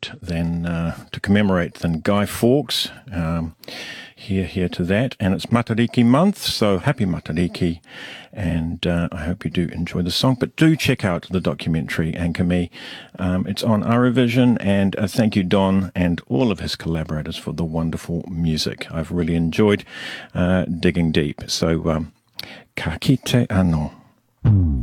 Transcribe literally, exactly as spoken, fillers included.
commemorate than uh, to commemorate than Guy Fawkes. Um, here, here to that, and it's Matariki month, so happy Matariki, and uh, I hope you do enjoy the song. But do check out the documentary Anchor Me. Um, it's on Aravision, and uh, thank you, Don, and all of his collaborators for the wonderful music. I've really enjoyed uh, digging deep. So, um, ka kite ano.